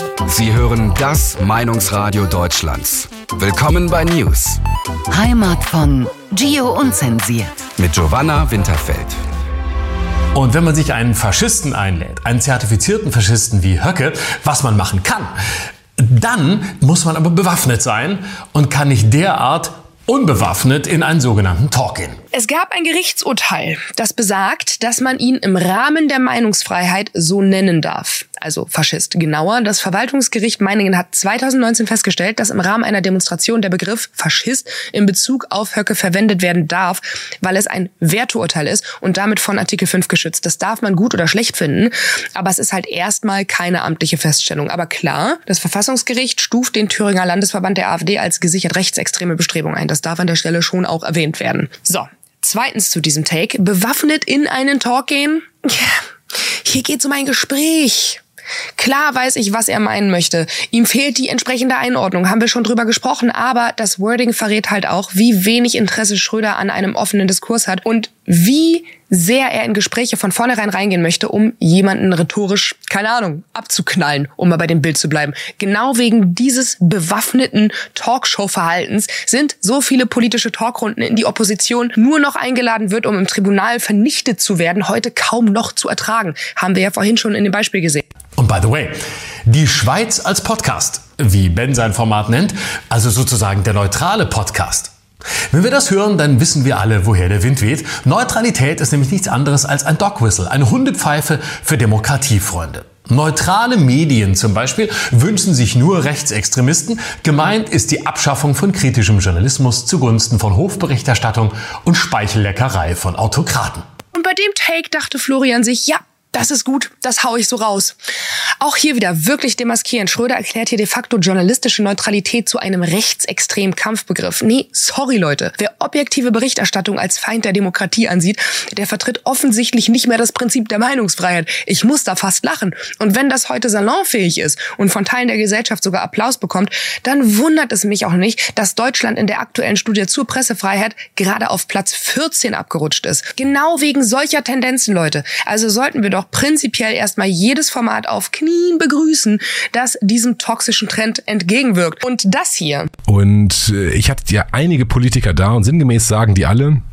Sie hören das Meinungsradio Deutschlands. Willkommen bei News. Heimat von Gio Unzensiert. Mit Giovanna Winterfeld. Und wenn man sich einen Faschisten einlädt, einen zertifizierten Faschisten wie Höcke, was man machen kann, dann muss man aber bewaffnet sein und kann nicht derart unbewaffnet in einen sogenannten Talk gehen. Es gab ein Gerichtsurteil, das besagt, dass man ihn im Rahmen der Meinungsfreiheit so nennen darf. Also Faschist. Genauer, das Verwaltungsgericht Meiningen hat 2019 festgestellt, dass im Rahmen einer Demonstration der Begriff Faschist in Bezug auf Höcke verwendet werden darf, weil es ein Werteurteil ist und damit von Artikel 5 geschützt. Das darf man gut oder schlecht finden, aber es ist halt erstmal keine amtliche Feststellung. Aber klar, das Verfassungsgericht stuft den Thüringer Landesverband der AfD als gesichert rechtsextreme Bestrebung ein. Das darf an der Stelle schon auch erwähnt werden. So, zweitens zu diesem Take. Bewaffnet in einen Talk gehen? Hier geht's um ein Gespräch. Klar weiß ich, was er meinen möchte. Ihm fehlt die entsprechende Einordnung, haben wir schon drüber gesprochen, aber das Wording verrät halt auch, wie wenig Interesse Schröder an einem offenen Diskurs hat und wie sehr er in Gespräche von vornherein reingehen möchte, um jemanden rhetorisch, keine Ahnung, abzuknallen, um mal bei dem Bild zu bleiben. Genau wegen dieses bewaffneten Talkshow-Verhaltens sind so viele politische Talkrunden, in die Opposition nur noch eingeladen wird, um im Tribunal vernichtet zu werden, heute kaum noch zu ertragen. Haben wir ja vorhin schon in dem Beispiel gesehen. Und by the way, die Schweiz als Podcast, wie Ben sein Format nennt, also sozusagen der neutrale Podcast. Wenn wir das hören, dann wissen wir alle, woher der Wind weht. Neutralität ist nämlich nichts anderes als ein Dogwhistle, eine Hundepfeife für Demokratiefreunde. Neutrale Medien zum Beispiel wünschen sich nur Rechtsextremisten. Gemeint ist die Abschaffung von kritischem Journalismus zugunsten von Hofberichterstattung und Speichelleckerei von Autokraten. Und bei dem Take dachte Florian sich, ja, das ist gut, das hau ich so raus. Auch hier wieder wirklich demaskieren. Schröder erklärt hier de facto journalistische Neutralität zu einem rechtsextremen Kampfbegriff. Nee, sorry Leute. Wer objektive Berichterstattung als Feind der Demokratie ansieht, der vertritt offensichtlich nicht mehr das Prinzip der Meinungsfreiheit. Ich muss da fast lachen. Und wenn das heute salonfähig ist und von Teilen der Gesellschaft sogar Applaus bekommt, dann wundert es mich auch nicht, dass Deutschland in der aktuellen Studie zur Pressefreiheit gerade auf Platz 14 abgerutscht ist. Genau wegen solcher Tendenzen, Leute. Also sollten wir doch prinzipiell erstmal jedes Format auf Knien begrüßen, das diesem toxischen Trend entgegenwirkt. Und das hier. Und ich hatte ja einige Politiker da und sinngemäß sagen die alle,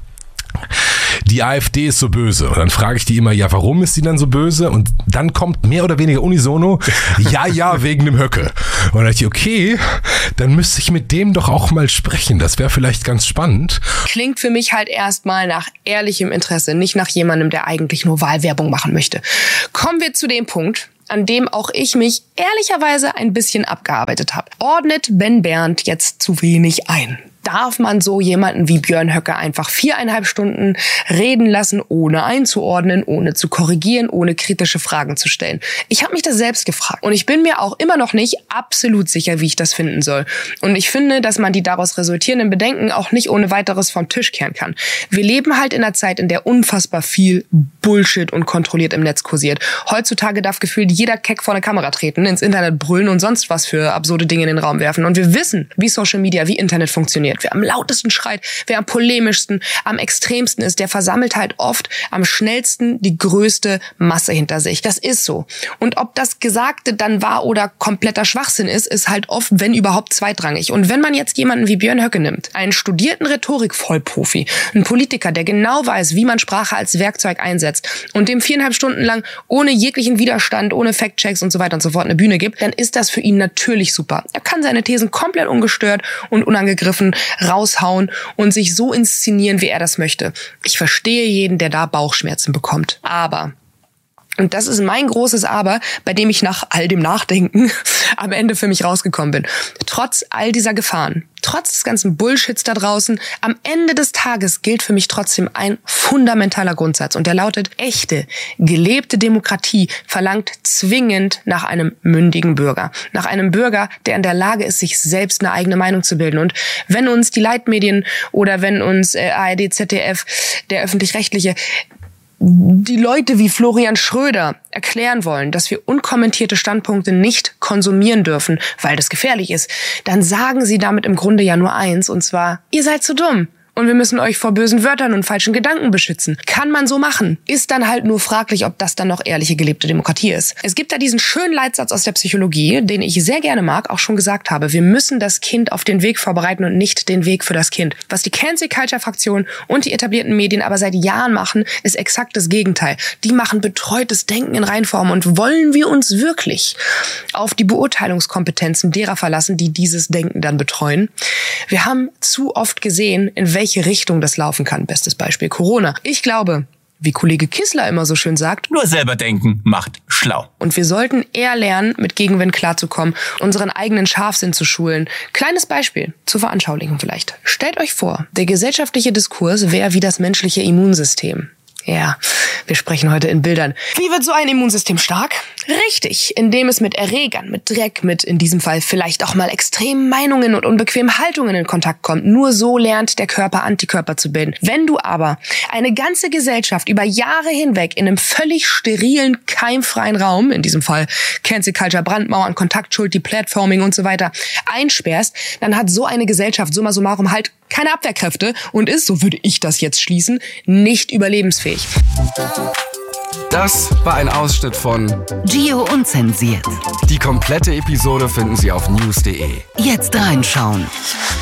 die AfD ist so böse. Und dann frage ich die immer, ja, warum ist die dann so böse? Und dann kommt mehr oder weniger unisono, ja, wegen dem Höcke. Und dann dachte ich, okay, dann müsste ich mit dem doch auch mal sprechen. Das wäre vielleicht ganz spannend. Klingt für mich halt erstmal nach ehrlichem Interesse, nicht nach jemandem, der eigentlich nur Wahlwerbung machen möchte. Kommen wir zu dem Punkt, an dem auch ich mich ehrlicherweise ein bisschen abgearbeitet habe. Ordnet Ben Berndt jetzt zu wenig ein? Darf man so jemanden wie Björn Höcke einfach 4,5 Stunden reden lassen, ohne einzuordnen, ohne zu korrigieren, ohne kritische Fragen zu stellen? Ich habe mich das selbst gefragt und ich bin mir auch immer noch nicht absolut sicher, wie ich das finden soll. Und ich finde, dass man die daraus resultierenden Bedenken auch nicht ohne weiteres vom Tisch kehren kann. Wir leben halt in einer Zeit, in der unfassbar viel Bullshit und kontrolliert im Netz kursiert. Heutzutage darf gefühlt jeder Keck vor eine Kamera treten, ins Internet brüllen und sonst was für absurde Dinge in den Raum werfen. Und wir wissen, wie Social Media, wie Internet funktioniert. Wer am lautesten schreit, wer am polemischsten, am extremsten ist, der versammelt halt oft am schnellsten die größte Masse hinter sich. Das ist so. Und ob das Gesagte dann wahr oder kompletter Schwachsinn ist, ist halt oft, wenn überhaupt, zweitrangig. Und wenn man jetzt jemanden wie Björn Höcke nimmt, einen studierten Rhetorik-Vollprofi, einen Politiker, der genau weiß, wie man Sprache als Werkzeug einsetzt und dem 4,5 Stunden lang ohne jeglichen Widerstand, ohne Fact-Checks und so weiter und so fort eine Bühne gibt, dann ist das für ihn natürlich super. Er kann seine Thesen komplett ungestört und unangegriffen raushauen und sich so inszenieren, wie er das möchte. Ich verstehe jeden, der da Bauchschmerzen bekommt. Aber, und das ist mein großes Aber, bei dem ich nach all dem Nachdenken am Ende für mich rausgekommen bin. Trotz all dieser Gefahren, trotz des ganzen Bullshits da draußen, am Ende des Tages gilt für mich trotzdem ein fundamentaler Grundsatz. Und der lautet, echte, gelebte Demokratie verlangt zwingend nach einem mündigen Bürger. Nach einem Bürger, der in der Lage ist, sich selbst eine eigene Meinung zu bilden. Und wenn uns die Leitmedien oder wenn uns ARD, ZDF, der Öffentlich-Rechtliche, die Leute wie Florian Schröder erklären wollen, dass wir unkommentierte Standpunkte nicht konsumieren dürfen, weil das gefährlich ist, dann sagen sie damit im Grunde ja nur eins, und zwar, ihr seid zu dumm. und wir müssen euch vor bösen Wörtern und falschen Gedanken beschützen. Kann man so machen. Ist dann halt nur fraglich, ob das dann noch ehrliche gelebte Demokratie ist. Es gibt da diesen schönen Leitsatz aus der Psychologie, den ich sehr gerne mag, auch schon gesagt habe. Wir müssen das Kind auf den Weg vorbereiten und nicht den Weg für das Kind. Was die Cancel-Culture-Fraktion und die etablierten Medien aber seit Jahren machen, ist exakt das Gegenteil. Die machen betreutes Denken in Reinform. Und wollen wir uns wirklich auf die Beurteilungskompetenzen derer verlassen, die dieses Denken dann betreuen? Wir haben zu oft gesehen, in welche Richtung das laufen kann. Bestes Beispiel Corona. Ich glaube, wie Kollege Kissler immer so schön sagt, nur selber denken macht schlau. Und wir sollten eher lernen, mit Gegenwind klarzukommen, unseren eigenen Scharfsinn zu schulen. Kleines Beispiel zur Veranschaulichung vielleicht. Stellt euch vor, der gesellschaftliche Diskurs wäre wie das menschliche Immunsystem. Ja, wir sprechen heute in Bildern. Wie wird so ein Immunsystem stark? Richtig, indem es mit Erregern, mit Dreck, mit in diesem Fall vielleicht auch mal extremen Meinungen und unbequemen Haltungen in Kontakt kommt. Nur so lernt der Körper Antikörper zu bilden. Wenn du aber eine ganze Gesellschaft über Jahre hinweg in einem völlig sterilen, keimfreien Raum, in diesem Fall Cancel Culture, Brandmauern, Kontaktschuld, Deplatforming und so weiter, einsperrst, dann hat so eine Gesellschaft summa summarum halt keine Abwehrkräfte und ist, so würde ich das jetzt schließen, nicht überlebensfähig. Das war ein Ausschnitt von Gio Unzensiert. Die komplette Episode finden Sie auf news.de. Jetzt reinschauen.